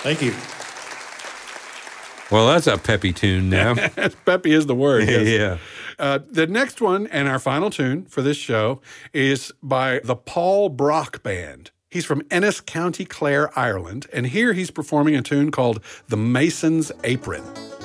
Thank you. Well, that's a peppy tune now. Peppy is the word. Yes. Yeah. The next one and our final tune for this show is by the Paul Brock Band. He's from Ennis, County Clare, Ireland, and here he's performing a tune called The Mason's Apron.